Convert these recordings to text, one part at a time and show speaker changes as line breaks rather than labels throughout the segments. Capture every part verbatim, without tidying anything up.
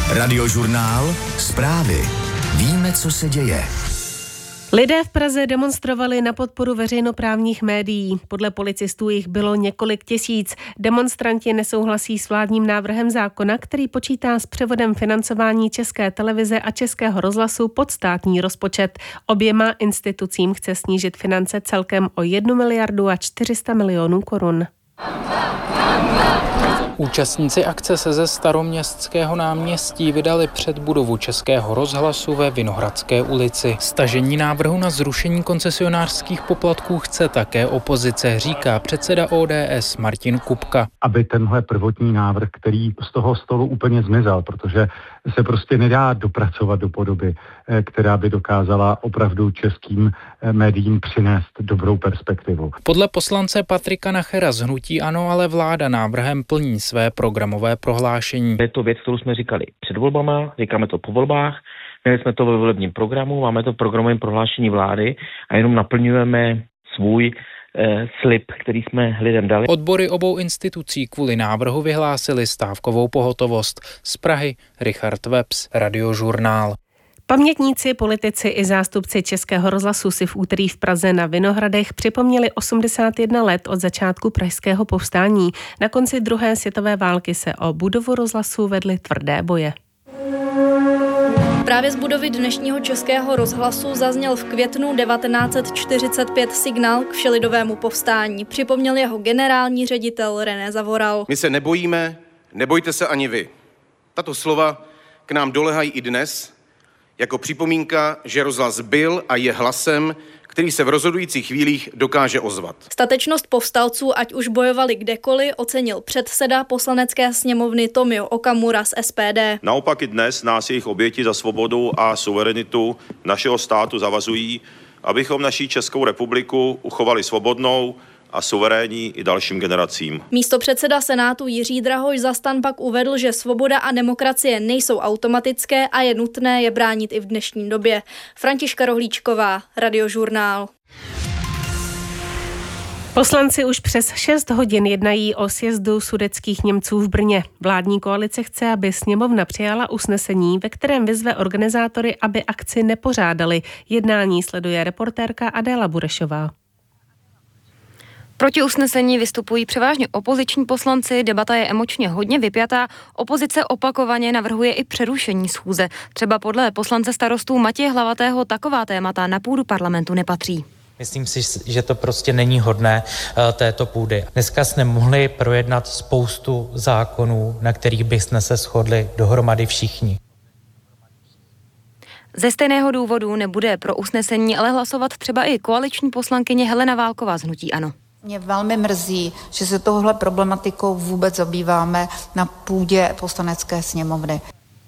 Radiožurnál, zprávy. Víme, co se děje.
Lidé v Praze demonstrovali na podporu veřejnoprávních médií. Podle policistů jich bylo několik tisíc. Demonstranti nesouhlasí s vládním návrhem zákona, který počítá s převodem financování České televize a Českého rozhlasu pod státní rozpočet. Oběma institucím chce snížit finance celkem o jednu miliardu a čtyři sta milionů korun.
Účastníci akce se ze Staroměstského náměstí vydali před budovu Českého rozhlasu ve Vinohradské ulici. Stažení návrhu na zrušení koncesionářských poplatků chce také opozice, říká předseda O D S Martin Kupka.
Aby tenhle prvotní návrh, který z toho stolu úplně zmizel, protože se prostě nedá dopracovat do podoby, která by dokázala opravdu českým médiím přinést dobrou perspektivu.
Podle poslance Patrika Nachera z hnutí ANO ale vláda návrhem plní své programové prohlášení.
Je to věc, kterou jsme říkali před volbama, říkáme to po volbách, měli jsme to ve volebním programu, máme to v programovém prohlášení vlády a jenom naplňujeme svůj eh, slib, který jsme lidem dali.
Odbory obou institucí kvůli návrhu vyhlásili stávkovou pohotovost. Z Prahy Richard Webs, Radiožurnál.
Pamětníci, politici i zástupci Českého rozhlasu si v úterý v Praze na Vinohradech připomněli osmdesát jedna let od začátku pražského povstání. Na konci druhé světové války se o budovu rozhlasu vedly tvrdé boje.
Právě z budovy dnešního Českého rozhlasu zazněl v květnu devatenáct set čtyřicet pět signál k všelidovému povstání. Připomněl jeho generální ředitel René Zavoral.
My se nebojíme, nebojte se ani vy. Tato slova k nám dolehají i dnes, jako připomínka, že rozhlas byl a je hlasem, který se v rozhodujících chvílích dokáže ozvat.
Statečnost povstalců, ať už bojovali kdekoliv, ocenil předseda Poslanecké sněmovny Tomio Okamura z S P D.
Naopak i dnes nás jejich oběti za svobodu a suverenitu našeho státu zavazují, abychom naší Českou republiku uchovali svobodnou a suverénní i dalším generacím.
Místopředseda Senátu Jiří Drahoš za STAN pak uvedl, že svoboda a demokracie nejsou automatické a je nutné je bránit i v dnešní době. Františka Rohlíčková, Radiožurnál.
Poslanci už přes šest hodin jednají o sjezdu sudetských Němců v Brně. Vládní koalice chce, aby sněmovna přijala usnesení, ve kterém vyzve organizátory, aby akci nepořádali. Jednání sleduje reportérka Adéla Burešová.
Proti usnesení vystupují převážně opoziční poslanci, debata je emočně hodně vypjatá, opozice opakovaně navrhuje i přerušení schůze. Třeba podle poslance starostů Matěje Hlavatého taková témata na půdu parlamentu nepatří.
Myslím si, že to prostě není hodné uh, této půdy. Dneska jsme mohli projednat spoustu zákonů, na kterých bychom se shodli dohromady všichni.
Ze stejného důvodu nebude pro usnesení ale hlasovat třeba i koaliční poslankyně Helena Válková z hnutí ANO.
Mě velmi mrzí, že se tohle problematikou vůbec zabýváme na půdě Poslanecké sněmovny.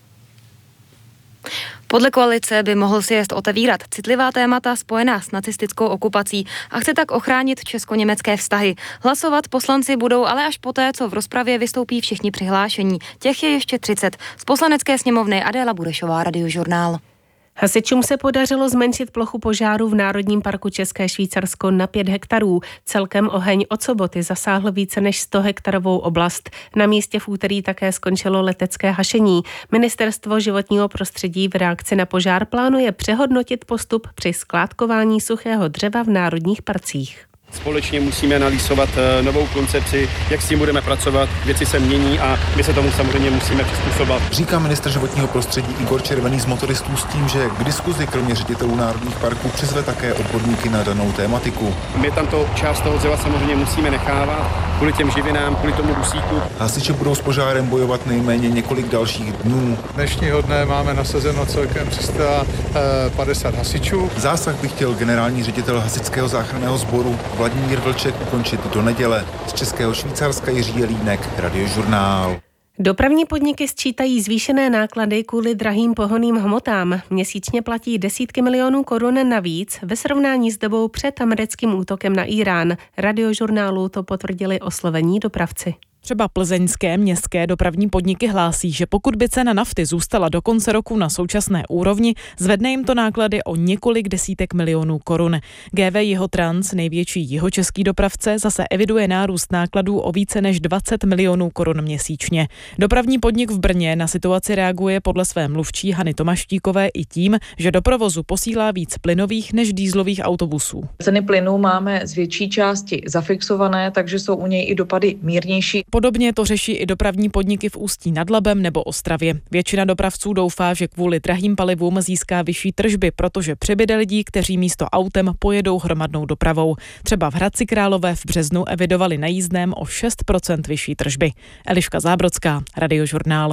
Podle koalice by mohl sjezd otevírat citlivá témata spojená s nacistickou okupací a chce tak ochránit česko-německé vztahy. Hlasovat poslanci budou ale až poté, co v rozpravě vystoupí všichni přihlášení. Těch je ještě třicet. Z Poslanecké sněmovny Adéla Burešová, Radiožurnál.
Hasičům se podařilo zmenšit plochu požáru v Národním parku České Švýcarsko na pět hektarů. Celkem oheň od soboty zasáhl více než sto hektarovou oblast. Na místě v úterý také skončilo letecké hašení. Ministerstvo životního prostředí v reakci na požár plánuje přehodnotit postup při skládkování suchého dřeva v národních parcích.
Společně musíme analyzovat novou koncepci, jak s tím budeme pracovat, věci se mění a my se tomu samozřejmě musíme přizpůsobovat.
Říká ministr životního prostředí Igor Červený z motoristů s tím, že k diskuzi kromě ředitelů národních parků přizve také odborníky na danou tématiku.
My tam to část toho dřeva samozřejmě musíme nechávat kvůli těm živinám, kvůli tomu dusíku.
Hasiči budou s požárem bojovat nejméně několik dalších dnů.
Dnešního dne máme nasazeno celkem tři sta padesát hasičů.
Zásah by chtěl generální ředitel hasičského záchranného sboru Vladimír Vlček ukončit do neděle. Z Českého Švýcarska Jiří Jelínek, Radiožurnál.
Dopravní podniky sčítají zvýšené náklady kvůli drahým pohonným hmotám. Měsíčně platí desítky milionů korun navíc ve srovnání s dobou před americkým útokem na Irán. Radiožurnálu to potvrdili oslovení dopravci.
Třeba plzeňské městské dopravní podniky hlásí, že pokud by cena nafty zůstala do konce roku na současné úrovni, zvedne jim to náklady o několik desítek milionů korun. G V Jihotrans, největší jihočeský dopravce, zase eviduje nárůst nákladů o více než dvacet milionů korun měsíčně. Dopravní podnik v Brně na situaci reaguje podle své mluvčí Hany Tomaštíkové i tím, že do provozu posílá víc plynových než dýzlových autobusů.
Ceny plynu máme z větší části zafixované, takže jsou u něj i dopady mírnější.
Podobně to řeší i dopravní podniky v Ústí nad Labem nebo Ostravě. Většina dopravců doufá, že kvůli drahým palivům získá vyšší tržby, protože přibyde lidí, kteří místo autem pojedou hromadnou dopravou. Třeba v Hradci Králové v březnu evidovali na jízdném o šest procent vyšší tržby. Eliška Zábrodská, Radiožurnál.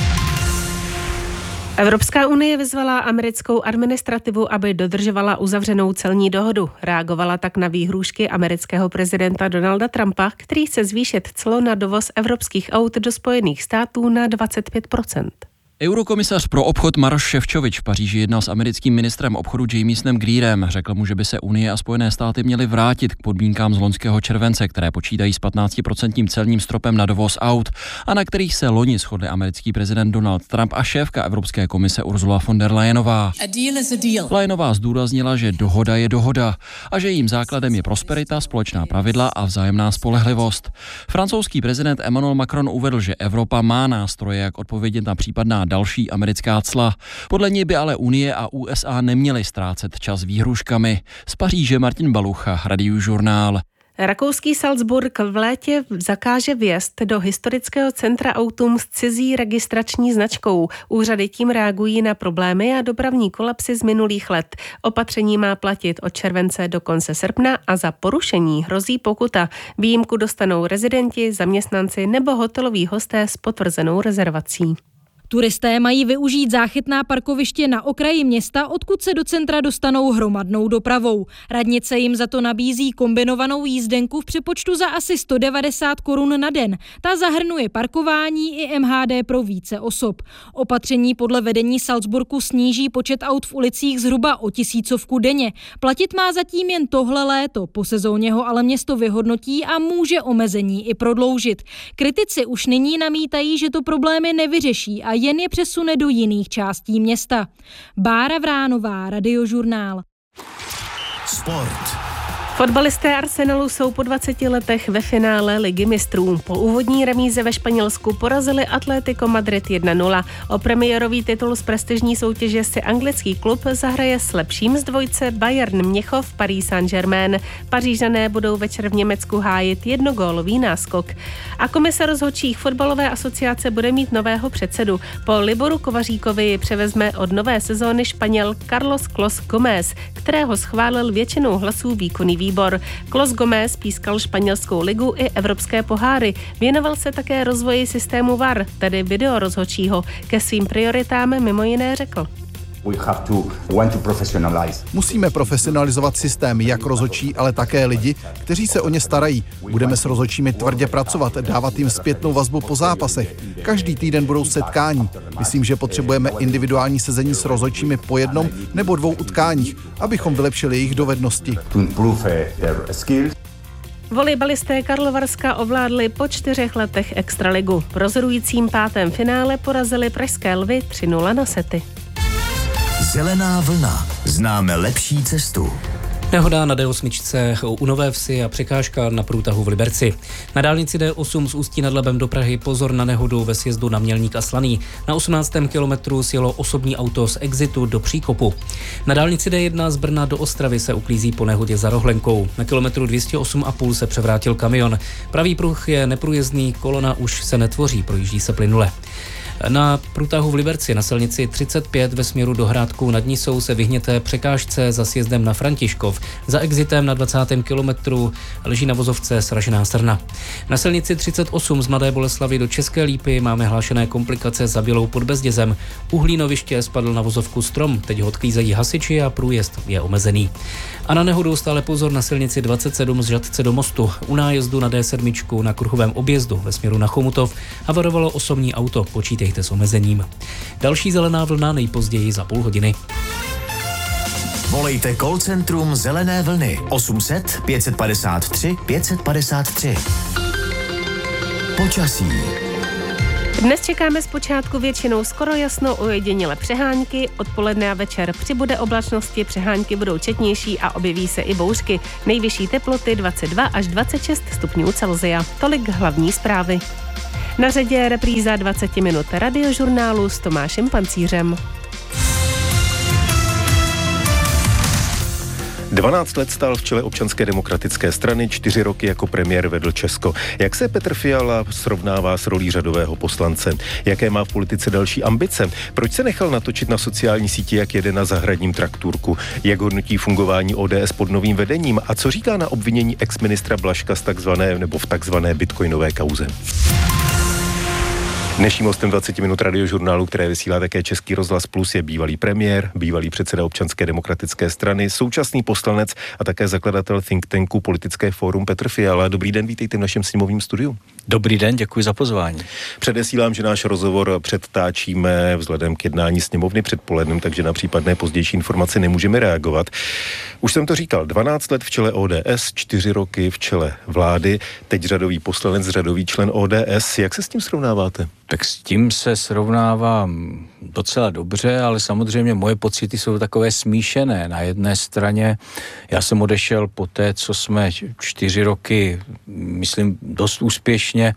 Evropská unie vyzvala americkou administrativu, aby dodržovala uzavřenou celní dohodu. Reagovala tak na výhrůžky amerického prezidenta Donalda Trumpa, který chce zvýšit clo na dovoz evropských aut do Spojených států na dvacet pět procent.
Eurokomisař pro obchod Maroš Šefčovič v Paříži jednal s americkým ministrem obchodu Jamiesonem Greerem. Řekl mu, že by se Unie a Spojené státy měly vrátit k podmínkám z loňského července, které počítají s patnáctiprocentním celním stropem na dovoz aut a na kterých se loni shodli americký prezident Donald Trump a šéfka Evropské komise Ursula von der Leyenová. Leyenová zdůraznila, že dohoda je dohoda a že jejím základem je prosperita, společná pravidla a vzájemná spolehlivost. Francouzský prezident Emmanuel Macron uvedl, že Evropa má nástroje, jak odpovědět na případná další americká cla. Podle něj by ale Unie a U S A neměly ztrácet čas výhruškami. Z Paříže Martin Balucha, Radiožurnál.
Rakouský Salzburg v létě zakáže vjezd do historického centra autům s cizí registrační značkou. Úřady tím reagují na problémy a dopravní kolapsy z minulých let. Opatření má platit od července do konce srpna a za porušení hrozí pokuta. Výjimku dostanou rezidenti, zaměstnanci nebo hoteloví hosté s potvrzenou rezervací.
Turisté mají využít záchytná parkoviště na okraji města, odkud se do centra dostanou hromadnou dopravou. Radnice jim za to nabízí kombinovanou jízdenku v přepočtu za asi sto devadesát korun na den. Ta zahrnuje parkování i M H D pro více osob. Opatření podle vedení Salzburgu sníží počet aut v ulicích zhruba o tisícovku denně. Platit má zatím jen tohle léto, po sezóně ho ale město vyhodnotí a může omezení i prodloužit. Kritici už nyní namítají, že to problémy nevyřeší a jen je přesune do jiných částí města. Bára Vránová, Radiožurnál.
Sport. Fotbalisté Arsenalu jsou po dvaceti letech ve finále Ligy mistrů. Po úvodní remíze ve Španělsku porazili Atlético Madrid jedna nula. O premiérový titul z prestižní soutěže si anglický klub zahraje s lepším z dvojce Bayern Mnichov Paris Saint-Germain. Pařížané budou večer v Německu hájit jednogólový náskok. A komise rozhodčích fotbalové asociace bude mít nového předsedu. Po Liboru Kovaříkovi převezme od nové sezóny Španěl Carlos Clos Gómez, kterého schválil většinou hlasů výkonný výbor. Clos Gómez pískal španělskou ligu i evropské poháry. Věnoval se také rozvoji systému V A R, tedy video rozhodčího. Ke svým prioritám mimo jiné řekl:
Musíme profesionalizovat systém, jak rozhodčí, ale také lidi, kteří se o ně starají. Budeme s rozhodčími tvrdě pracovat, dávat jim zpětnou vazbu po zápasech. Každý týden budou setkání. Myslím, že potřebujeme individuální sezení s rozhodčími po jednom nebo dvou utkáních, abychom vylepšili jejich dovednosti.
Volejbalisté Karlovarska ovládli po čtyřech letech extraligu. V rozhodujícím pátém finále porazili pražské Lvy tři nula na sety.
Zelená vlna. Známe lepší cestu.
Nehoda na D osm u Nové Vsi a překážka na průtahu v Liberci. Na dálnici D osm z Ústí nad Labem do Prahy pozor na nehodu ve sjezdu na Mělník a Slaný. Na osmnáctém kilometru sjelo osobní auto z Exitu do příkopu. Na dálnici D jedna z Brna do Ostravy se uklízí po nehodě za Rohlenkou. Na kilometru dvě stě osm a půl se převrátil kamion. Pravý pruh je neprůjezdný, kolona už se netvoří, projíždí se plynule. Na průtahu v Liberci na silnici třicet pět ve směru do Hrádku nad Nisou se vyhněte překážce za sjezdem na Františkov. Za exitem na dvacátém kilometru leží na vozovce sražená srna. Na silnici třicet osm z Mladé Boleslavi do České Lípy máme hlášené komplikace za Bělou pod Bezdězem. U Hlínoviště spadl na vozovku strom, teď ho odklízejí hasiči a průjezd je omezený. A na nehodu stále pozor na silnici dvacet sedm z Žatce do Mostu. U nájezdu na D sedm na Kruhovém objezdu ve směru na Chomutov havarovalo osobní auto, počítejte s omezením. Další zelená vlna nejpozději za půl hodiny.
Volejte call centrum Zelené vlny osm set pět set padesát tři pět set padesát tři. Počasí.
Dnes čekáme zpočátku většinou skoro jasno, ojediněle přehánky, odpoledne a večer přibude oblačnosti, přehánky budou četnější a objeví se i bouřky. Nejvyšší teploty dvacet dva až dvacet šest stupňů Celsia. Tolik hlavní zprávy. Na řadě repríza dvacet minut radiožurnálu s Tomášem Pancířem.
dvanáct let stál v čele Občanské demokratické strany, čtyři roky jako premiér vedl Česko. Jak se Petr Fiala srovnává s rolí řadového poslance? Jaké má v politice další ambice? Proč se nechal natočit na sociální síti, jak jede na zahradním traktůrku? Jak hodnotí fungování O D S pod novým vedením? A co říká na obvinění exministra Blažka z takzvané nebo v takzvané bitcoinové kauze? Dnešním hostem dvacet minut radiožurnálu, které vysílá také Český rozhlas Plus, je bývalý premiér, bývalý předseda Občanské demokratické strany, současný poslanec a také zakladatel think tanku Politické fórum Petr Fiala. Dobrý den, vítejte v našem sněmovním studiu.
Dobrý den, děkuji za pozvání.
Předesílám, že náš rozhovor předtáčíme vzhledem k jednání sněmovny předpolednem, takže na případné pozdější informace nemůžeme reagovat. Už jsem to říkal, dvanáct let v čele O D S, čtyři roky v čele vlády, teď řadový poslanec, řadový člen O D S. Jak se s tím srovnáváte?
Tak s tím se srovnávám docela dobře, ale samozřejmě moje pocity jsou takové smíšené. Na jedné straně já jsem odešel po té, co jsme čtyři roky, myslím, dost úspěšně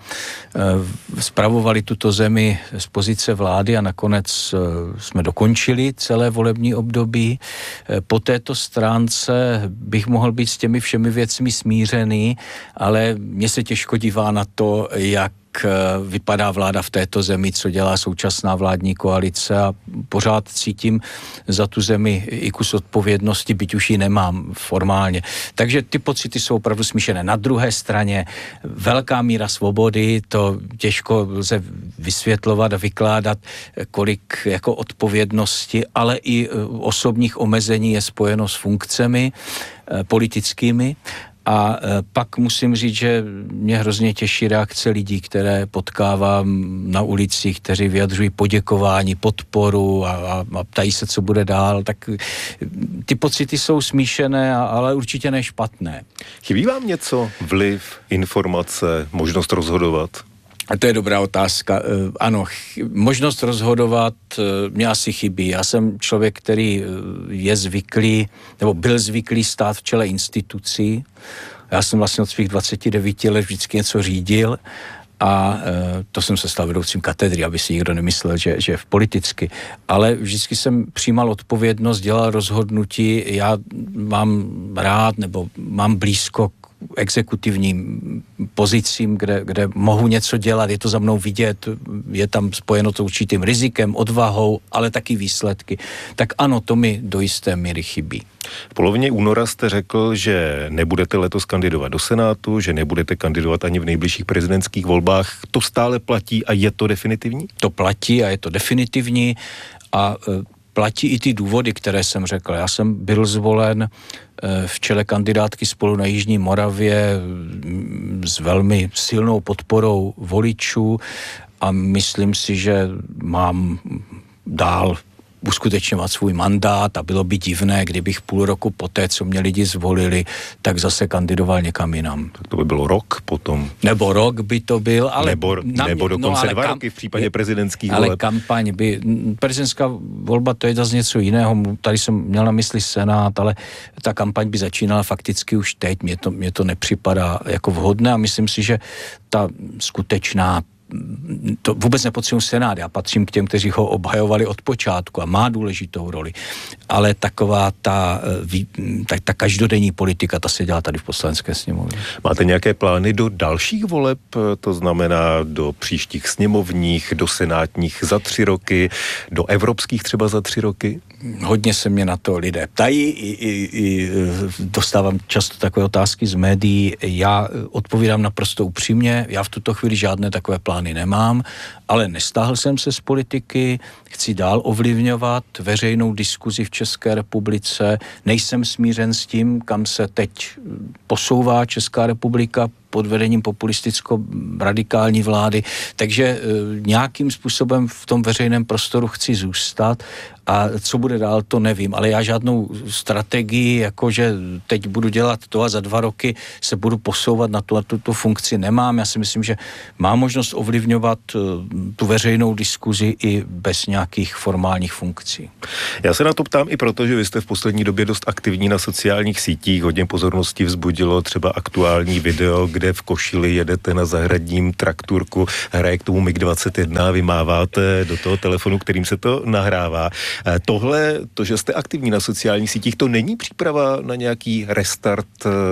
eh, spravovali tuto zemi z pozice vlády a nakonec eh, jsme dokončili celé volební období. Eh, po této stránce bych mohl být s těmi všemi věcmi smířený, ale mně se těžko dívá na to, jak vypadá vláda v této zemi, co dělá současná vládní koalice a pořád cítím za tu zemi i kus odpovědnosti, byť už ji nemám formálně. Takže ty pocity jsou opravdu smíšené. Na druhé straně velká míra svobody, to těžko lze vysvětlovat a vykládat, kolik jako odpovědnosti, ale i osobních omezení je spojeno s funkcemi politickými. A pak musím říct, že mě hrozně těší reakce lidí, které potkávám na ulicích, kteří vyjadřují poděkování, podporu a, a, a ptají se, co bude dál. Tak ty pocity jsou smíšené, ale určitě ne špatné.
Chybí vám něco? Vliv, informace, možnost rozhodovat?
A to je dobrá otázka. Ano, možnost rozhodovat mě asi chybí. Já jsem člověk, který je zvyklý, nebo byl zvyklý stát v čele institucí. Já jsem vlastně od svých dvaceti devíti let vždycky něco řídil a to jsem se stal vedoucím katedry, aby si nikdo nemyslel, že, že v politicky. Ale vždycky jsem přijímal odpovědnost, dělal rozhodnutí. Já mám rád, nebo mám blízko exekutivním pozicím, kde, kde mohu něco dělat, je to za mnou vidět, je tam spojeno to určitým rizikem, odvahou, ale taky výsledky. Tak ano, to mi do jisté míry chybí.
V polovině února jste řekl, že nebudete letos kandidovat do Senátu, že nebudete kandidovat ani v nejbližších prezidentských volbách. To stále platí a je to definitivní?
To platí a je to definitivní a platí i ty důvody, které jsem řekl. Já jsem byl zvolen v čele kandidátky Spolu na Jižní Moravě s velmi silnou podporou voličů a myslím si, že mám dál uskutečňovat svůj mandát a bylo by divné, kdybych půl roku poté, co mě lidi zvolili, tak zase kandidoval někam jinam.
Tak to by bylo rok potom.
Nebo rok by to byl, ale...
Nebo, nebo dokonce no, dva kam, roky v případě prezidentských
ale
voleb.
Ale kampaň by... Prezidentská volba to je zase něco jiného. Tady jsem měl na mysli Senát, ale ta kampaň by začínala fakticky už teď. Mně to, mně to nepřipadá jako vhodné a myslím si, že ta skutečná to vůbec nepotřebuji Senát, já patřím k těm, kteří ho obhajovali od počátku a má důležitou roli, ale taková ta, ta, ta každodenní politika, ta se dělá tady v Poslanecké sněmovně.
Máte nějaké plány do dalších voleb, to znamená do příštích sněmovních, do senátních za tři roky, do evropských třeba za tři roky?
Hodně se mě na to lidé ptají, i, i, i dostávám často takové otázky z médií, já odpovídám naprosto upřímně, já v tuto chvíli žádné takové plány nemám, ale nestáhl jsem se z politiky, chci dál ovlivňovat veřejnou diskuzi v České republice, nejsem smířen s tím, kam se teď posouvá Česká republika pod vedením populisticko-radikální vlády, takže nějakým způsobem v tom veřejném prostoru chci zůstat a co bude dál, to nevím, ale já žádnou strategii, jakože teď budu dělat to a za dva roky se budu posouvat na tu a tuto funkci nemám. Já si myslím, že mám možnost ovlivňovat tu veřejnou diskuzi i bez nějakých formálních funkcí.
Já se na to ptám i proto, že vy jste v poslední době dost aktivní na sociálních sítích. Hodně pozornosti vzbudilo třeba aktuální video, kde v košili jedete na zahradním traktorku, hraje k tomu mig dvacet jedna, vy máváte do toho telefonu, kterým se to nahrává. Tohle, to, že jste aktivní na sociálních sítích, to není příprava na nějaký restart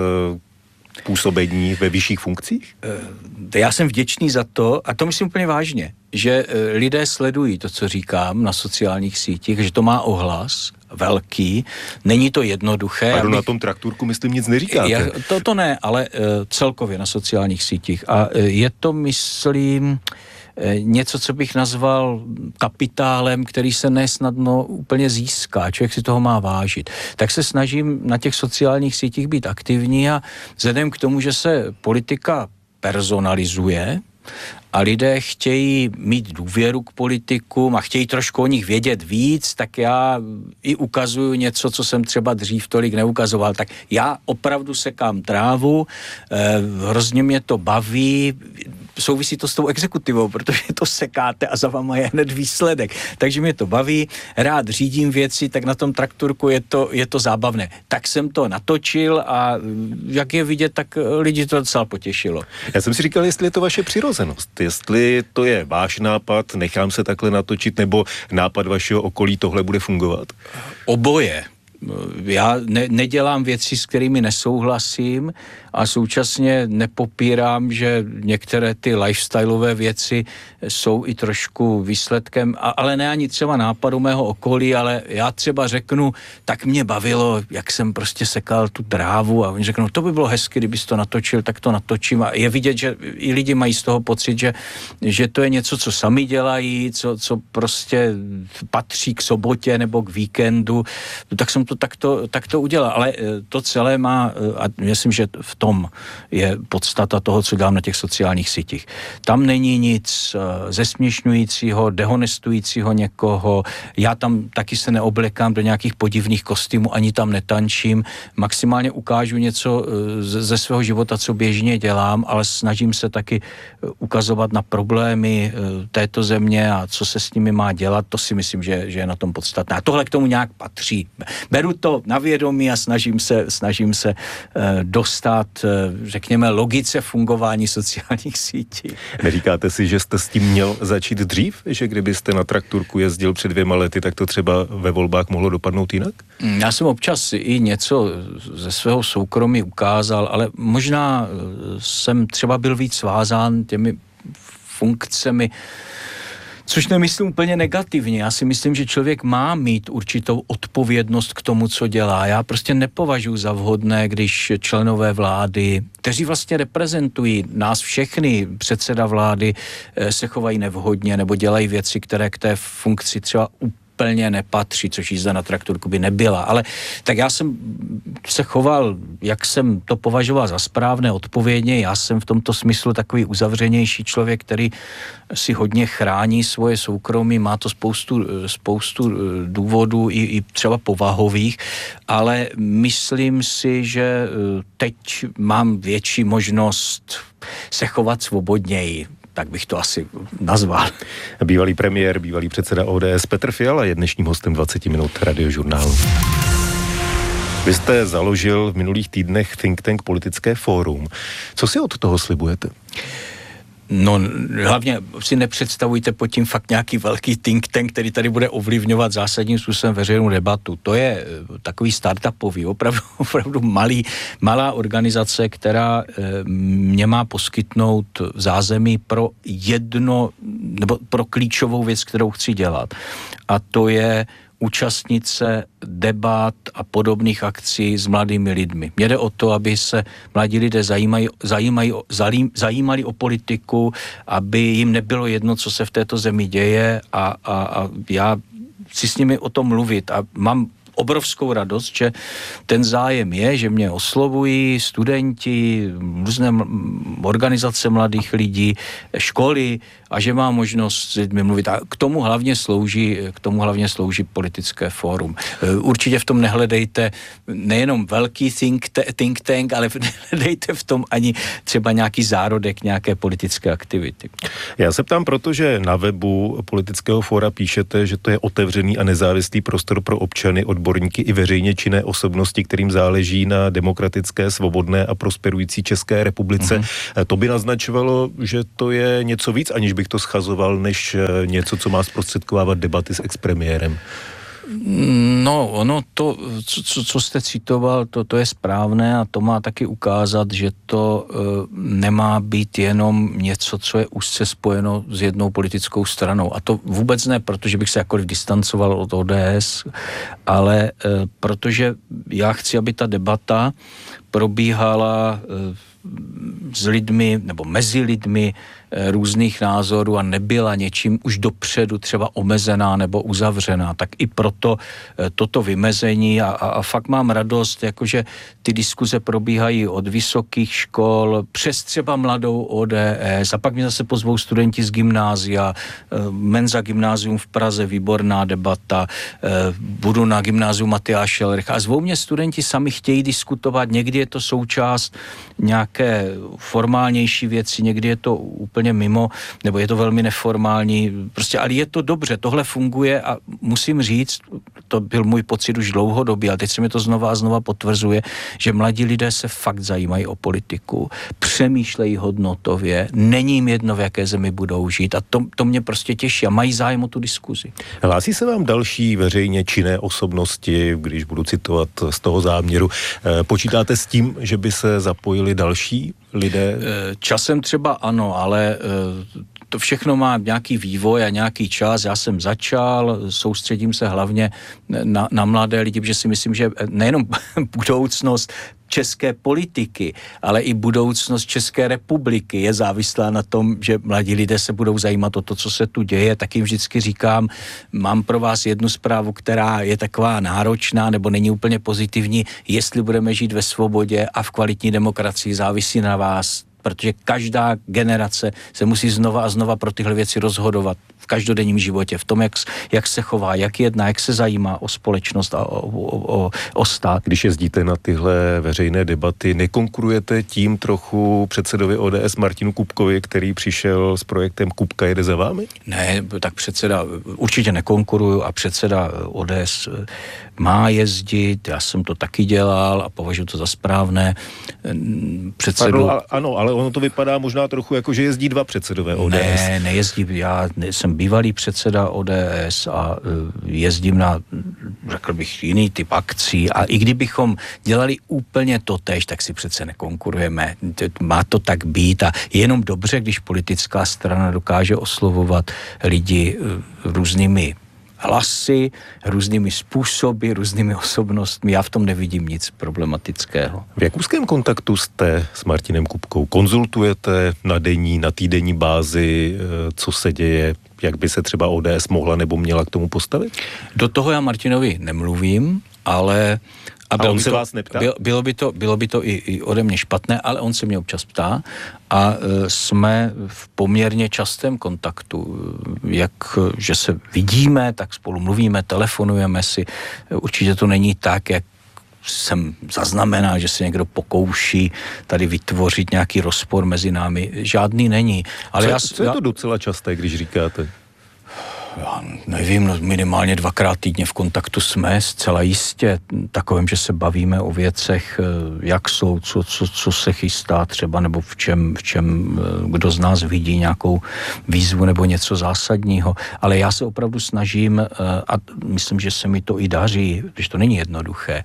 působení ve vyšších funkcích?
Já jsem vděčný za to, a to myslím úplně vážně, že lidé sledují to, co říkám na sociálních sítích, že to má ohlas velký, není to jednoduché.
A abych... na tom traktorku, myslím, nic neříkáte.
Já, to, to ne, ale uh, celkově na sociálních sítích. A uh, je to, myslím... něco, co bych nazval kapitálem, který se nesnadno úplně získá. Člověk si toho má vážit. Tak se snažím na těch sociálních sítích být aktivní a vzhledem k tomu, že se politika personalizuje a lidé chtějí mít důvěru k politikům a chtějí trošku o nich vědět víc, tak já i ukazuju něco, co jsem třeba dřív tolik neukazoval. Tak já opravdu sekám trávu, eh, hrozně mě to baví, souvisí to s tou exekutivou, protože to sekáte a za váma je hned výsledek. Takže mě to baví, rád řídím věci, tak na tom traktorku je to, je to zábavné. Tak jsem to natočil a jak je vidět, tak lidi to docela potěšilo.
Já jsem si říkal, jestli je to vaše přirozenost, jestli to je váš nápad, nechám se takhle natočit, nebo nápad vašeho okolí, tohle bude fungovat?
Oboje. Já ne, nedělám věci, s kterými nesouhlasím a současně nepopírám, že některé ty lifestyleové věci jsou i trošku výsledkem, a, ale ne ani třeba nápadu mého okolí, ale já třeba řeknu, tak mě bavilo, jak jsem prostě sekal tu trávu a oni řeknou, to by bylo hezky, kdybys to natočil, tak to natočím a je vidět, že i lidi mají z toho pocit, že, že to je něco, co sami dělají, co, co prostě patří k sobotě nebo k víkendu, tak jsem to takto, takto udělal, ale to celé má, a myslím, že v tom je podstata toho, co dělám na těch sociálních sítích. Tam není nic zesměšňujícího, dehonestujícího někoho, já tam taky se neoblekám do nějakých podivných kostýmů, ani tam netančím, maximálně ukážu něco ze svého života, co běžně dělám, ale snažím se taky ukazovat na problémy této země a co se s nimi má dělat, to si myslím, že, že je na tom podstatné. A tohle k tomu nějak patří. Beru to na vědomí a snažím se, snažím se dostat, řekněme, logice fungování sociálních sítí.
Neříkáte si, že jste s tím měl začít dřív? Že kdybyste na traktorku jezdil před dvěma lety, tak to třeba ve volbách mohlo dopadnout jinak?
Já jsem občas i něco ze svého soukromí ukázal, ale možná jsem třeba byl víc svázán těmi funkcemi, což nemyslím úplně negativně. Já si myslím, že člověk má mít určitou odpovědnost k tomu, co dělá. Já prostě nepovažuji za vhodné, když členové vlády, kteří vlastně reprezentují nás všechny, předseda vlády, se chovají nevhodně nebo dělají věci, které k té funkci třeba úplně nepatří, což jízda na traktorku by nebyla. Ale tak já jsem se choval, jak jsem to považoval za správné, odpovědně. Já jsem v tomto smyslu takový uzavřenější člověk, který si hodně chrání svoje soukromí, má to spoustu, spoustu důvodů, i, i třeba povahových, ale myslím si, že teď mám větší možnost se chovat svobodněji. Tak bych to asi nazval.
Bývalý premiér, bývalý předseda O D S Petr Fiala je dnešním hostem dvacet minut Radiožurnálu. Vy jste založil v minulých týdnech think tank Politické fórum. Co si od toho slibujete?
No, hlavně si nepředstavujte pod tím fakt nějaký velký think tank, který tady bude ovlivňovat zásadním způsobem veřejnou debatu. To je takový startupový, opravdu, opravdu malý, malá organizace, která mě má poskytnout zázemí pro jedno, nebo pro klíčovou věc, kterou chci dělat. A to je účastnit se debat a podobných akcí s mladými lidmi. Mně jde o to, aby se mladí lidé zajímají, zajímají, zajímali o politiku, aby jim nebylo jedno, co se v této zemi děje a, a, a já chci s nimi o tom mluvit a mám obrovskou radost, že ten zájem je, že mě oslovují studenti, různé organizace mladých lidí, školy a že mám možnost s lidmi mluvit. A k tomu hlavně slouží, k tomu hlavně slouží politické fórum. Určitě v tom nehledejte nejenom velký think, think tank, ale nehledejte v tom ani třeba nějaký zárodek nějaké politické aktivity.
Já se ptám, protože na webu politického fóra píšete, že to je otevřený a nezávislý prostor pro občany, odborníky i veřejně činné osobnosti, kterým záleží na demokratické, svobodné a prosperující České republice. Mm-hmm. To by naznačovalo, že to je něco víc, aniž bych to schazoval, než něco, co má zprostředkovávat debaty s expremiérem.
No, ono to, co, co jste citoval, to, to je správné a to má taky ukázat, že to e, nemá být jenom něco, co je úzce spojeno s jednou politickou stranou. A to vůbec ne, protože bych se jakkoliv distancoval od O D S, ale e, protože já chci, aby ta debata probíhala e, s lidmi nebo mezi lidmi různých názorů a nebyla něčím už dopředu třeba omezená nebo uzavřená. Tak i proto toto vymezení a, a, a fakt mám radost, jakože ty diskuze probíhají od vysokých škol přes třeba mladou O D S a pak mě zase pozvou studenti z gymnázia, Menza gymnázium v Praze, výborná debata, budu na gymnáziu Matyáše Elricha a zvou mě studenti, sami chtějí diskutovat, někdy je to součást nějaké formálnější věci, někdy je to úplně mimo, nebo je to velmi neformální, prostě, ale je to dobře, tohle funguje a musím říct, to byl můj pocit už dlouhodobě, ale teď se mi to znova a znova potvrzuje, že mladí lidé se fakt zajímají o politiku, přemýšlejí hodnotově, není jim jedno, v jaké zemi budou žít a to, to mě prostě těší a mají zájem o tu diskuzi.
Hlásí se vám další veřejně činné osobnosti, když budu citovat z toho záměru, počítáte s tím, že by se zapojili další lidé?
Časem třeba ano, ale to všechno má nějaký vývoj a nějaký čas. Já jsem začal, soustředím se hlavně na, na mladé lidi, protože si myslím, že nejenom budoucnost české politiky, ale i budoucnost České republiky je závislá na tom, že mladí lidé se budou zajímat o to, co se tu děje. Tak jim vždycky říkám, mám pro vás jednu zprávu, která je taková náročná nebo není úplně pozitivní. Jestli budeme žít ve svobodě a v kvalitní demokracii, závisí na vás, protože každá generace se musí znova a znova pro tyhle věci rozhodovat v každodenním životě, v tom, jak, jak se chová, jak jedná, jak se zajímá o společnost a o, o, o, o stát.
Když jezdíte na tyhle veřejné debaty, nekonkurujete tím trochu předsedovi O D S Martinu Kupkovi, který přišel s projektem Kupka jede za vámi?
Ne, tak předseda, určitě nekonkuruju a předseda O D S má jezdit, já jsem to taky dělal a považuji to za správné. Předsedu...
Pardon, ale, ano, ale ono to vypadá možná trochu jako, že jezdí dva předsedové O D S.
Ne, nejezdí, já jsem bývalý předseda O D S a jezdím na, řekl bych, jiný typ akcí a i kdybychom dělali úplně totéž, tak si přece nekonkurujeme. Má to tak být a je jenom dobře, když politická strana dokáže oslovovat lidi různými hlasy, různými způsoby, různými osobnostmi. Já v tom nevidím nic problematického.
V jak úzkém kontaktu jste s Martinem Kupkou? Konzultujete na denní, na týdenní bázi, co se děje, jak by se třeba O D S mohla nebo měla k tomu postavit?
Do toho já Martinovi nemluvím, ale a bylo,
a on
by
se
to,
vás neptá?
Bylo, bylo by to, bylo by to i, i ode mě špatné, ale on se mě občas ptá a e, jsme v poměrně častém kontaktu. Jak, že se vidíme, tak spolu mluvíme, telefonujeme si. Určitě to není tak, jak jsem zaznamenal, že se někdo pokouší tady vytvořit nějaký rozpor mezi námi. Žádný není. Ale
co,
já,
co je to docela časté, když říkáte?
Já nevím, no minimálně dvakrát týdně v kontaktu jsme, zcela jistě, takovým, že se bavíme o věcech, jak jsou, co, co, co se chystá třeba, nebo v čem, v čem kdo z nás vidí nějakou výzvu nebo něco zásadního. Ale já se opravdu snažím, a myslím, že se mi to i daří, protože to není jednoduché,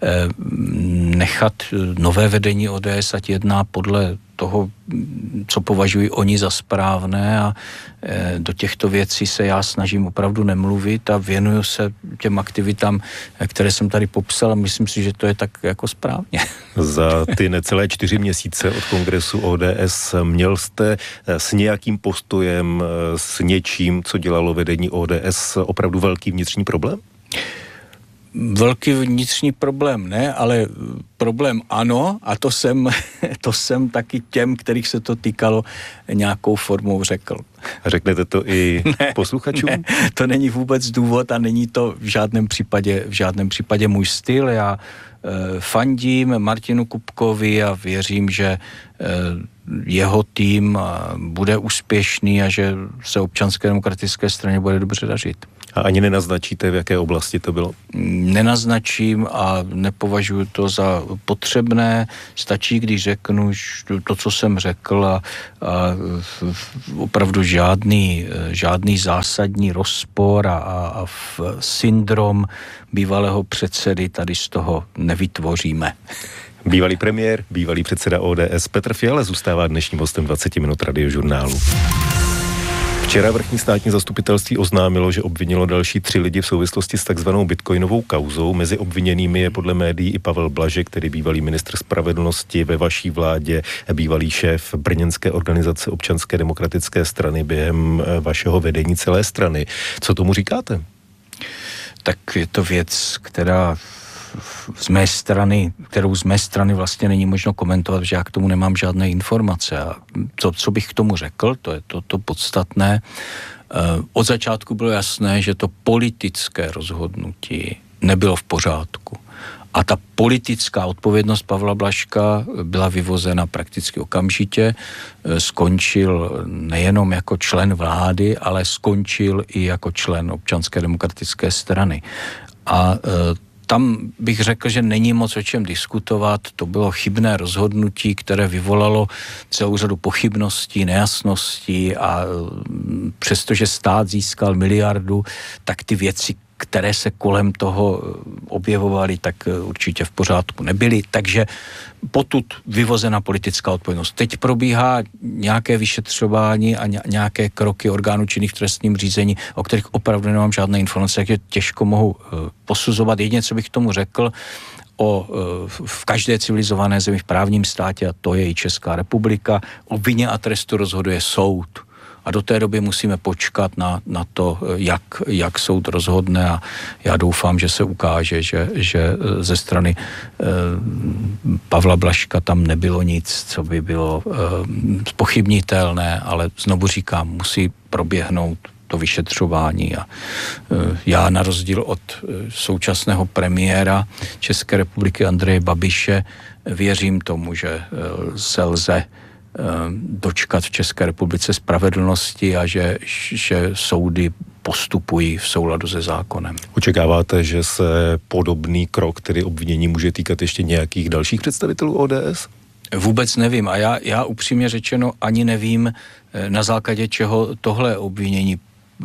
nechat nové vedení O D S, ať jedná podle toho, co považují oni za správné a do těchto věcí se já snažím opravdu nemluvit a věnuju se těm aktivitám, které jsem tady popsal a myslím si, že to je tak jako správně.
Za ty necelé čtyři měsíce od kongresu O D S měl jste s nějakým postojem, s něčím, co dělalo vedení O D S, opravdu velký vnitřní problém?
Velký vnitřní problém ne, ale problém ano, a to jsem, to jsem taky těm, kterých se to týkalo, nějakou formou řekl.
A řeknete to i
ne,
posluchačům?
Ne, to není vůbec důvod a není to v žádném případě, v žádném případě můj styl. Já eh, fandím Martinu Kupkovi a věřím, že eh, jeho tým bude úspěšný a že se Občanské demokratické straně bude dobře dařit.
A ani nenaznačíte, v jaké oblasti to bylo?
Nenaznačím a nepovažuji to za potřebné. Stačí, když řeknu to, co jsem řekl a, a opravdu žádný, žádný zásadní rozpor a, a syndrom bývalého předsedy tady z toho nevytvoříme.
Bývalý premiér, bývalý předseda O D S Petr Fiala zůstává dnešním hostem dvacet minut Radiožurnálu. Včera vrchní státní zastupitelství oznámilo, že obvinilo další tři lidi v souvislosti s takzvanou bitcoinovou kauzou. Mezi obviněnými je podle médií i Pavel Blažek, který bývalý ministr spravedlnosti ve vaší vládě, bývalý šéf brněnské organizace Občanské demokratické strany během vašeho vedení celé strany. Co tomu říkáte?
Tak je to věc, která z mé strany, kterou z mé strany vlastně není možno komentovat, že já k tomu nemám žádné informace. A to, co bych k tomu řekl, to je to, to podstatné. Od začátku bylo jasné, že to politické rozhodnutí nebylo v pořádku. A ta politická odpovědnost Pavla Blažka byla vyvozena prakticky okamžitě. Skončil nejenom jako člen vlády, ale skončil i jako člen Občanské demokratické strany. A tam bych řekl, že není moc o čem diskutovat. To bylo chybné rozhodnutí, které vyvolalo celou řadu pochybností, nejasností a přestože stát získal miliardu, tak ty věci, které se kolem toho objevovaly, tak určitě v pořádku nebyly. Takže potud vyvozena politická odpovědnost. Teď probíhá nějaké vyšetřování a nějaké kroky orgánů činných v trestním řízení, o kterých opravdu nemám žádné informace, takže těžko mohu posuzovat. Jedině, co bych tomu řekl, o, v každé civilizované zemi v právním státě, a to je i Česká republika, o vině a trestu rozhoduje soud. A do té doby musíme počkat na, na to, jak, jak soud rozhodne a já doufám, že se ukáže, že, že ze strany eh, Pavla Blažka tam nebylo nic, co by bylo eh, zpochybnitelné, ale znovu říkám, musí proběhnout to vyšetřování a eh, já na rozdíl od eh, současného premiéra České republiky Andreje Babiše věřím tomu, že eh, se lze dočkat v České republice spravedlnosti a že, že soudy postupují v souladu se zákonem.
Očekáváte, že se podobný krok, tedy obvinění, může týkat ještě nějakých dalších představitelů O D S?
Vůbec nevím a já, já upřímně řečeno ani nevím, na základě čeho tohle obvinění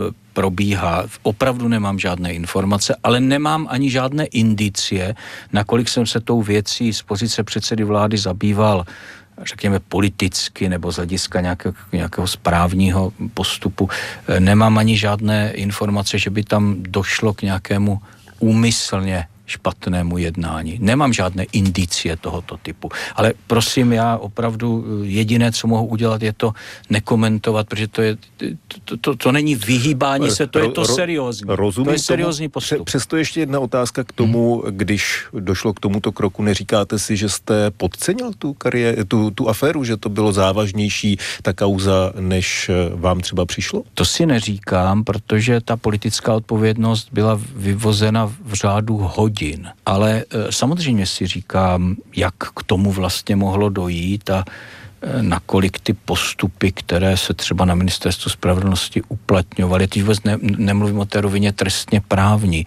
probíhá. Opravdu nemám žádné informace, ale nemám ani žádné indicie, nakolik jsem se tou věcí z pozice předsedy vlády zabýval, řekněme politicky nebo z hlediska nějakého, nějakého správního postupu. Nemám ani žádné informace, že by tam došlo k nějakému úmyslně špatnému jednání. Nemám žádné indicie tohoto typu. Ale prosím, já opravdu jediné, co mohu udělat, je to nekomentovat, protože to je to, to, to není vyhýbání se, to je to seriózní.
Rozumím
to je seriózní postup.
Přesto ještě jedna otázka k tomu, hmm. když došlo k tomuto kroku, neříkáte si, že jste podcenil tu, kariéru, tu, tu aféru, že to bylo závažnější ta kauza, než vám třeba přišlo?
To si neříkám, protože ta politická odpovědnost byla vyvozena v řádu hodin. Ale e, samozřejmě si říkám, jak k tomu vlastně mohlo dojít a e, nakolik ty postupy, které se třeba na Ministerstvu spravedlnosti uplatňovaly, teď vůbec ne, nemluvím o té rovině trestně právní,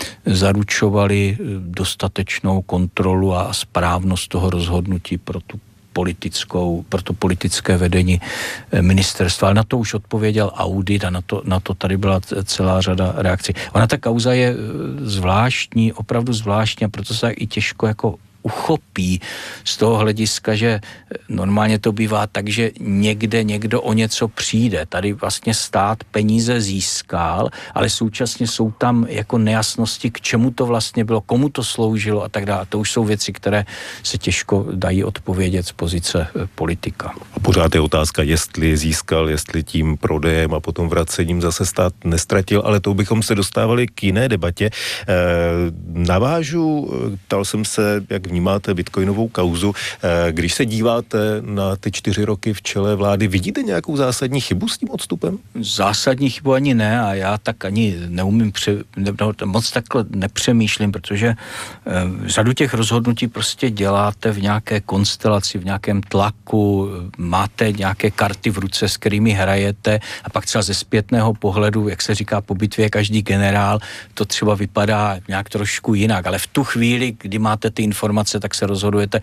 zaručovaly dostatečnou kontrolu a správnost toho rozhodnutí pro tu politickou, pro to politické vedení ministerstva. Ale na to už odpověděl audit a na to, na to tady byla celá řada reakcí. Ona ta kauza je zvláštní, opravdu zvláštní a proto se i těžko jako uchopí z toho hlediska, že normálně to bývá tak, že někde někdo o něco přijde. Tady vlastně stát peníze získal, ale současně jsou tam jako nejasnosti, k čemu to vlastně bylo, komu to sloužilo a tak dále. To už jsou věci, které se těžko dají odpovědět z pozice politika.
A pořád je otázka, jestli získal, jestli tím prodejem a potom vracením zase stát nestratil, ale to bychom se dostávali k jiné debatě. E, navážu, ptal jsem se, jak vnímáte bitcoinovou kauzu. E, když se díváte na ty čtyři roky v čele vlády, vidíte nějakou zásadní chybu s tím odstupem?
Zásadní chybu ani ne a já tak ani neumím, pře, ne, moc takhle nepřemýšlím, protože e, řadu těch rozhodnutí prostě děláte v nějaké konstelaci, v nějakém tlaku, máte nějaké karty v ruce, s kterými hrajete a pak třeba ze zpětného pohledu, jak se říká po bitvě každý generál, to třeba vypadá nějak trošku jinak, ale v tu chvíli, kdy máte ty informace, tak se rozhodujete,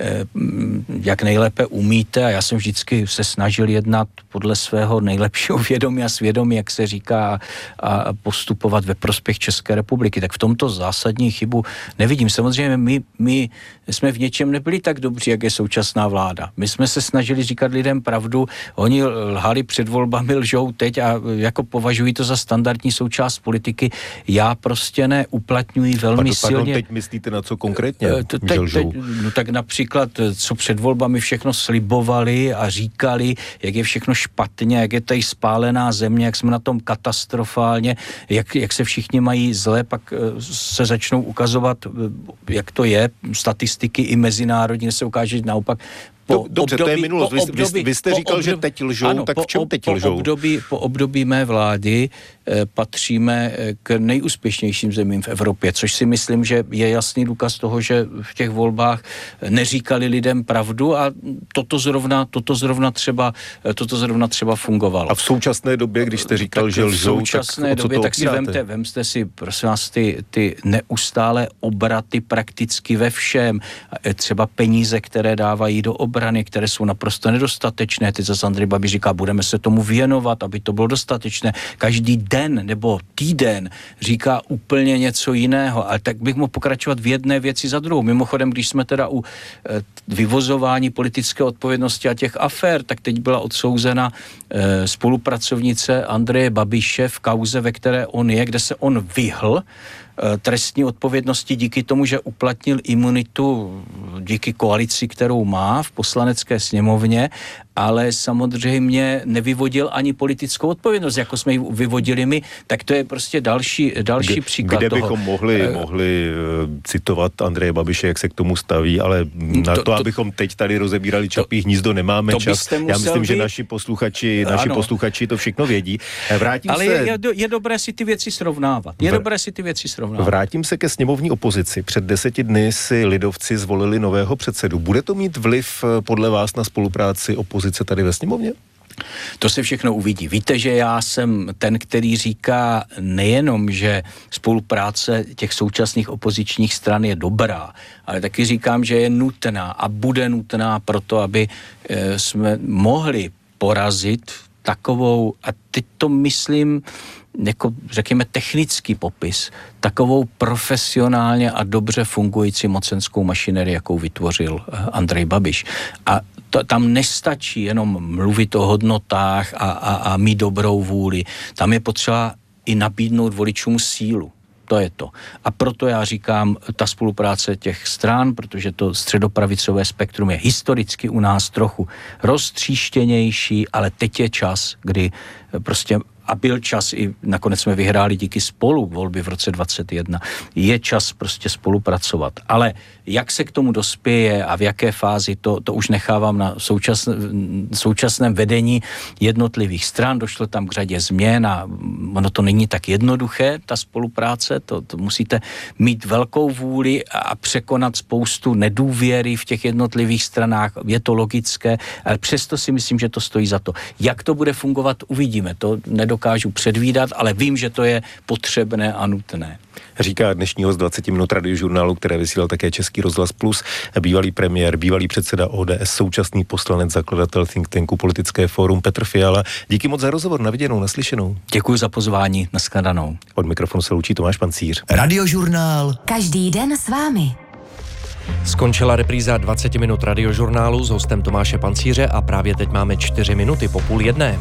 jak nejlépe umíte a já jsem vždycky se snažil jednat podle svého nejlepšího vědomí a svědomí, jak se říká, a postupovat ve prospěch České republiky. Tak v tomto zásadní chybu nevidím. Samozřejmě my, my jsme v něčem nebyli tak dobří, jak je současná vláda. My jsme se snažili říkat lidem pravdu, oni lhali před volbami, lžou teď a jako považují to za standardní součást politiky. Já prostě ne, uplatňuji velmi
pardon,
silně.
Pardon, teď myslíte na co konkrétně?
Te, te, te, no tak například, co před volbami všechno slibovali a říkali, jak je všechno špatně, jak je tady spálená země, jak jsme na tom katastrofálně, jak, jak se všichni mají zle, pak se začnou ukazovat, jak to je, statistiky i mezinárodně se ukáže naopak.
Po Dobře, období, to je minulost. Vy, období, vy jste říkal, období, že teď lžou, ano, tak po, v čem teď
po
lžou?
Období, po období mé vlády eh, patříme k nejúspěšnějším zemím v Evropě, což si myslím, že je jasný důkaz toho, že v těch volbách neříkali lidem pravdu a toto zrovna, toto zrovna třeba, toto zrovna třeba fungovalo.
A v současné době, když jste říkal, tak že lžou,
v současné
tak
době, tak si vemte, vemte si, prosím vás, ty, ty neustále obraty prakticky ve všem, třeba peníze, které dávají do obrany, které jsou naprosto nedostatečné. Teď zase Andrej Babiš říká, budeme se tomu věnovat, aby to bylo dostatečné. Každý den nebo týden říká úplně něco jiného, ale tak bych mohl pokračovat v jedné věci za druhou. Mimochodem, když jsme teda u e, vyvozování politické odpovědnosti a těch afér, tak teď byla odsouzena e, spolupracovnice Andreje Babiše v kauze, ve které on je, kde se on vyhl trestní odpovědnosti díky tomu, že uplatnil imunitu díky koalici, kterou má v poslanecké sněmovně, ale samozřejmě nevyvodil ani politickou odpovědnost, jako jsme ji vyvodili my, tak to je prostě další, další
Kde,
příklad
kde
toho.
bychom mohli, mohli uh, citovat Andreje Babiše, jak se k tomu staví, ale na to, to, to abychom teď tady rozebírali Čapí hnízdo, nemáme to čas. Já myslím, vy... že naši posluchači, naši posluchači to všechno vědí. Vrátím
ale
se...
je, je, je dobré si ty věci srovnávat. Je Vr... dobré si ty věci srovnávat.
Vrátím se ke sněmovní opozici. Před deseti dny si lidovci zvolili nového předsedu. Bude to mít vliv podle vás na spolupráci opozice tady ve sněmovně?
To se všechno uvidí. Víte, že já jsem ten, který říká nejenom, že spolupráce těch současných opozičních stran je dobrá, ale taky říkám, že je nutná a bude nutná proto, aby e, jsme mohli porazit takovou, a teď to myslím jako řekněme technický popis, takovou profesionálně a dobře fungující mocenskou mašinerii, jakou vytvořil Andrej Babiš. A to, tam nestačí jenom mluvit o hodnotách a, a, a mít dobrou vůli. Tam je potřeba i nabídnout voličům sílu. To je to. A proto já říkám, ta spolupráce těch stran, protože to středopravicové spektrum je historicky u nás trochu roztříštěnější, ale teď je čas, kdy prostě a byl čas i nakonec jsme vyhráli díky Spolu volby v roce dvacet jedna. Je čas prostě spolupracovat. Ale jak se k tomu dospěje a v jaké fázi, to, to už nechávám na současn, současném vedení jednotlivých stran. Došlo tam k řadě změn a ono to není tak jednoduché, ta spolupráce. To, to musíte mít velkou vůli a překonat spoustu nedůvěry v těch jednotlivých stranách. Je to logické, ale přesto si myslím, že to stojí za to. Jak to bude fungovat, uvidíme. To nedokážu předvídat, ale vím, že to je potřebné a nutné.
Říká dnešní host dvacet minut Radiožurnálu, které vysílal také Český rozhlas Plus, bývalý premiér, bývalý předseda O D S, současný poslanec, zakladatel think tanku Politické fórum Petr Fiala. Díky moc za rozhovor, na viděnou, naslyšenou.
Děkuji za pozvání, nashledanou.
Od mikrofonu se loučí Tomáš Pancíř.
Radiožurnál.
Každý den s vámi. Skončila repríza dvacet minut radiožurnálu s hostem Tomáše Pancíře a právě teď máme čtyři minuty po půl jedné.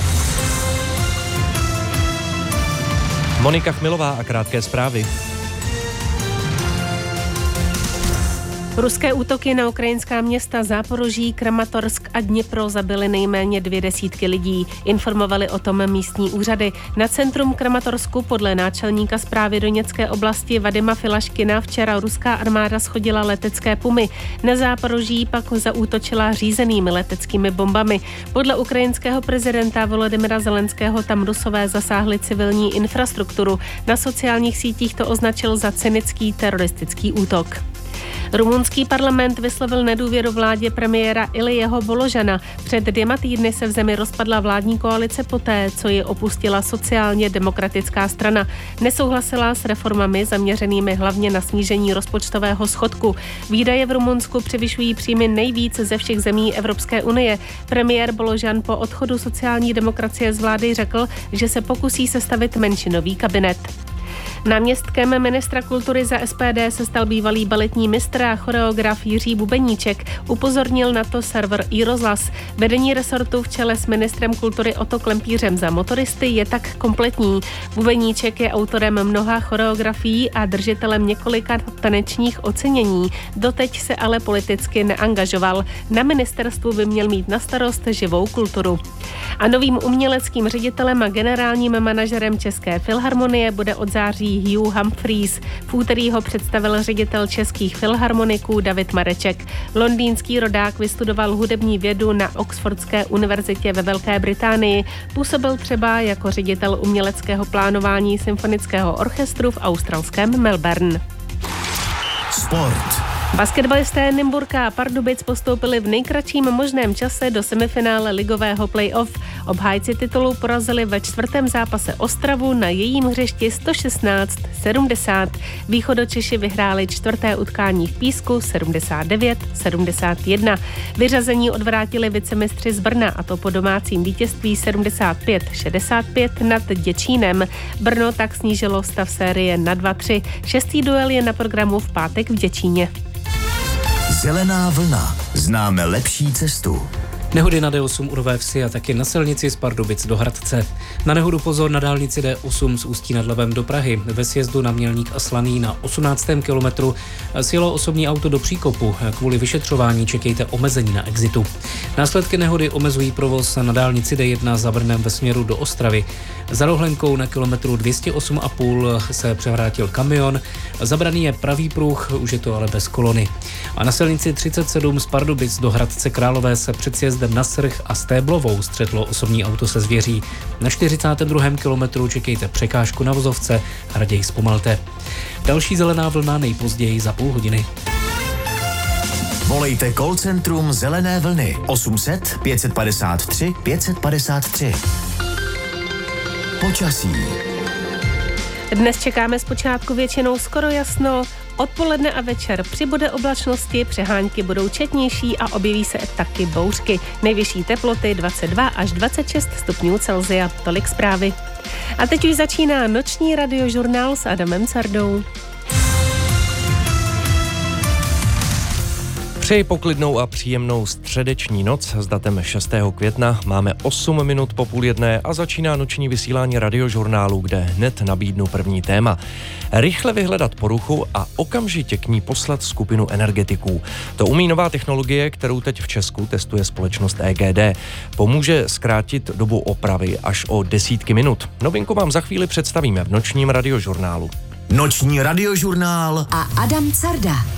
Monika Chmilová a krátké zprávy.
Ruské útoky na ukrajinská města Záporoží, Kramatorsk a Dněpro zabily nejméně dvě desítky lidí. Informovali o tom místní úřady. Na centrum Kramatorsku podle náčelníka správy Doněcké oblasti Vadima Filaškina včera ruská armáda shodila letecké pumy. Na Záporoží pak zaútočila řízenými leteckými bombami. Podle ukrajinského prezidenta Volodymyra Zelenského tam Rusové zasáhli civilní infrastrukturu. Na sociálních sítích to označil za cynický teroristický útok. Rumunský parlament vyslovil nedůvěru vládě premiéra Ilijeho Voložana. Před dvěma týdny se v zemi rozpadla vládní koalice poté, co ji opustila sociálně demokratická strana. Nesouhlasila s reformami zaměřenými hlavně na snížení rozpočtového schodku. Výdaje v Rumunsku převyšují příjmy nejvíc ze všech zemí Evropské unie. Premiér Voložan po odchodu sociální demokracie z vlády řekl, že se pokusí sestavit menšinový kabinet. Náměstkem ministra kultury za S P D se stal bývalý baletní mistr a choreograf Jiří Bubeníček. Upozornil na to server iRozhlas. Vedení resortu v čele s ministrem kultury Otto Klempířem za motoristy je tak kompletní. Bubeníček je autorem mnoha choreografií a držitelem několika tanečních ocenění. Doteď se ale politicky neangažoval. Na ministerstvu by měl mít na starost živou kulturu. A novým uměleckým ředitelem a generálním manažerem České filharmonie bude od září Hugh Humphreys. V úterý ho představil ředitel českých filharmoniků David Mareček. Londýnský rodák vystudoval hudební vědu na Oxfordské univerzitě ve Velké Británii. Působil třeba jako ředitel uměleckého plánování symfonického orchestru v australském Melbourne.
Sport.
Basketbalisté Nymburka a Pardubic postoupili v nejkratším možném čase do semifinále ligového play-off. Obhájci titulu porazili ve čtvrtém zápase Ostravu na jejím hřišti sto šestnáct sedmdesát. Východočeši vyhráli čtvrté utkání v Písku sedmdesát devět sedmdesát jedna. Vyřazení odvrátili vicemistři z Brna, a to po domácím vítězství sedmdesát pět šedesát pět nad Děčínem. Brno tak snížilo stav série na dva tři. Šestý duel je na programu v pátek v Děčíně.
Zelená vlna. Známe lepší cestu.
Nehody na D osm u Nové Vsi a taky na silnici z Pardubic do Hradce. Na nehodu pozor na dálnici D osm z Ústí nad Labem do Prahy. Ve sjezdu na Mělník a Slaný na osmnáctém kilometru sjelo osobní auto do příkopu. Kvůli vyšetřování čekejte omezení na exitu. Následky nehody omezují provoz na dálnici D jedna za Brnem ve směru do Ostravy. Za Rohlenkou na kilometru dvě stě osm a půl se převrátil kamion. Zabraný je pravý pruh, už je to ale bez kolony. A na silnici třicet sedm z Pardubic do Hradce Králové se před sjezdem na Srch a Stéblovou střetlo osobní auto se zvěří. Na čtyřicátém druhém kilometru čekejte překážku na vozovce a raději zpomalte. Další zelená vlna nejpozději za půl hodiny.
Volejte call centrum Zelené vlny osm set pět padesát tři pět padesát tři. Počasí.
Dnes čekáme zpočátku většinou skoro jasno. Odpoledne a večer přibude oblačnosti, přehánky budou četnější a objeví se taky bouřky. Nejvyšší teploty dvacet dva až dvacet šest stupňů Celsia. Tolik zprávy. A teď už začíná noční radiožurnál s Adamem Cardou.
Přeji poklidnou a příjemnou středeční noc s datem šestého května. Máme osm minut po půl jedné a začíná noční vysílání radiožurnálu, kde hned nabídnu první téma. Rychle vyhledat poruchu a okamžitě k ní poslat skupinu energetiků. To umí nová technologie, kterou teď v Česku testuje společnost E G D. Pomůže zkrátit dobu opravy až o desítky minut. Novinku vám za chvíli představíme v nočním radiožurnálu.
Noční radiožurnál
a Adam Carda.